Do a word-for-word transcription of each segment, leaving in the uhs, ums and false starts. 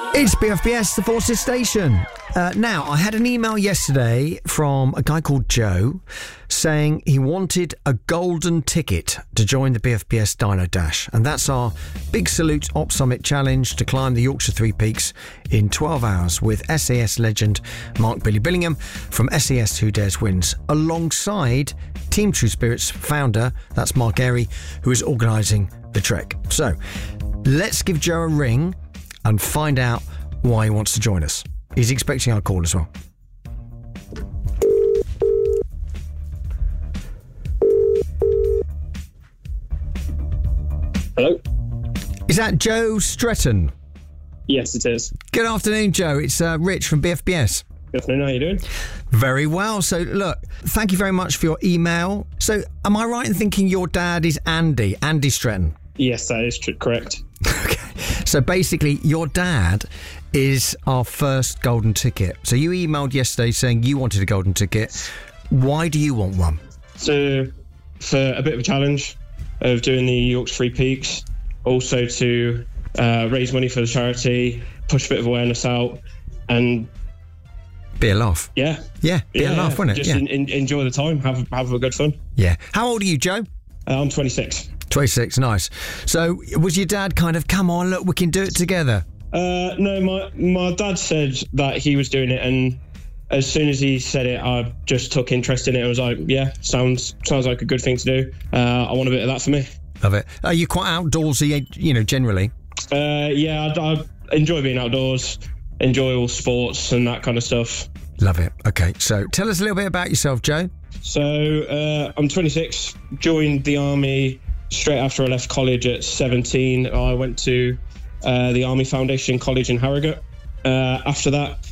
It's B F B S, the Forces Station. Uh, now, I had an email yesterday from a guy called Joe saying he wanted a golden ticket to join the B F B S Dyno Dash. And that's our Big Salute Op Summit Challenge to climb the Yorkshire Three Peaks in twelve hours with S A S legend Mark Billy Billingham from S A S Who Dares Wins, alongside Team True Spirits founder, that's Mark Airy, who is organising the trek. So, let's give Joe a ring and find out why he wants to join us. He's expecting our call as well. Hello? Is that Joe Stretton? Yes, it is. Good afternoon, Joe. It's uh, Rich from B F B S. Good afternoon, how are you doing? Very well. So, look, thank you very much for your email. So, am I right in thinking your dad is Andy, Andy Stretton? Yes, that is tr- correct. Okay. So, basically, your dad is our first golden ticket. So, you emailed yesterday saying you wanted a golden ticket. Why do you want one? So, for a bit of a challenge of doing the Yorkshire Three Peaks, also to uh, raise money for the charity, push a bit of awareness out, and be a laugh. Yeah. Yeah, be yeah, a laugh, yeah. wouldn't it? Just Yeah. in, in, enjoy the time, have, have a good fun. Yeah. How old are you, Joe? Uh, I'm twenty-six. twenty-six, nice. So, was your dad kind of, come on, look, we can do it together? Uh, no, my my dad said that he was doing it, and as soon as he said it, I just took interest in it. I was like, yeah, sounds sounds like a good thing to do. Uh, I want a bit of that for me. Love it. Are you quite outdoorsy, you know, generally? Uh, yeah, I, I enjoy being outdoors, enjoy all sports and that kind of stuff. Love it. Okay, so tell us a little bit about yourself, Joe. So uh, I'm twenty-six, joined the Army straight after I left college at seventeen. I went to uh, the Army Foundation College in Harrogate. Uh, after that,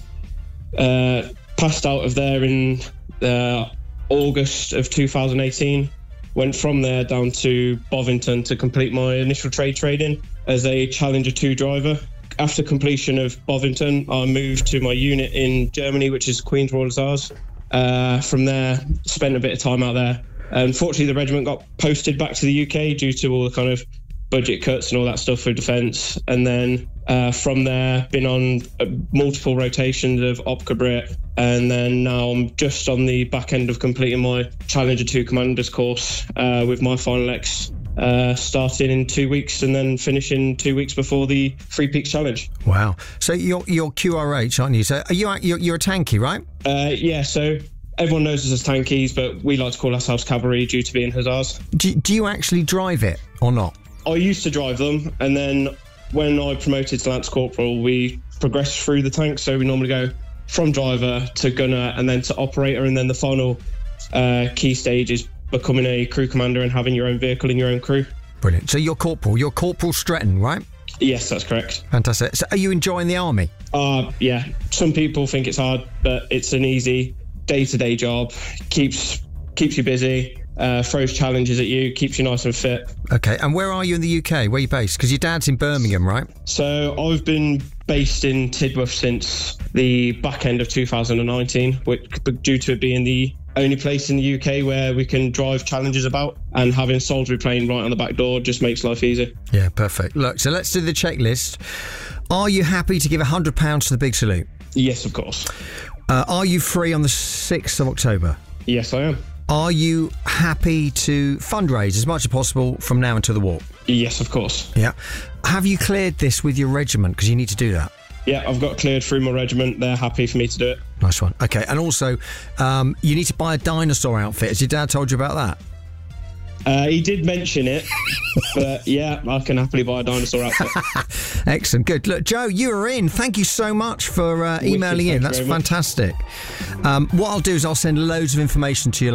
uh, passed out of there in uh, August of two thousand eighteen. Went from there down to Bovington to complete my initial trade training as a Challenger two driver. After completion of Bovington, I moved to my unit in Germany, which is Queen's Royal Hussars. Uh, from there, spent a bit of time out there. Unfortunately, the regiment got posted back to the U K due to all the kind of budget cuts and all that stuff for defence. And then uh, from there, been on uh, multiple rotations of Opca Brit. And then now I'm just on the back end of completing my Challenger two Commanders course uh, with my final X uh, starting in two weeks and then finishing two weeks before the Three Peaks Challenge. Wow. So you're, you're Q R H, aren't you? So are you, you're, you're a tanky, right? Uh, yeah, so everyone knows us as tankies, but we like to call ourselves cavalry due to being hussars. Do, do you actually drive it or not? I used to drive them, and then when I promoted to Lance Corporal, we progressed through the tank. So we normally go from driver to gunner and then to operator, and then the final uh, key stage is becoming a crew commander and having your own vehicle and your own crew. Brilliant. So you're Corporal. You're Corporal Stretton, right? Yes, that's correct. Fantastic. So are you enjoying the Army? Uh, yeah. Some people think it's hard, but it's an easy day-to-day job. Keeps keeps you busy. Uh, throws challenges at you, keeps you nice and fit. Okay, and where are you in the U K? Where are you based? Because your dad's in Birmingham, right? So I've been based in Tidworth since the back end of two thousand nineteen, which, due to it being the only place in the U K where we can drive challenges about, and having Salisbury Plain right on the back door just makes life easier. Yeah, perfect. Look, so let's do the checklist. Are you happy to give one hundred pounds to the Big Salute? Yes, of course. Uh, are you free on the sixth of October? Yes, I am. Are you happy to fundraise as much as possible from now until the walk? Yes, of course. Yeah. Have you cleared this with your regiment? Because you need to do that. Yeah, I've got cleared through my regiment. They're happy for me to do it. Nice one. Okay, and also, um, you need to buy a dinosaur outfit. Has your dad told you about that? Uh, he did mention it, but yeah, I can happily buy a dinosaur outfit. Excellent, good. Look, Joe, you are in. Thank you so much for uh, emailing Wicked, in. That's fantastic. Um, what I'll do is I'll send loads of information to you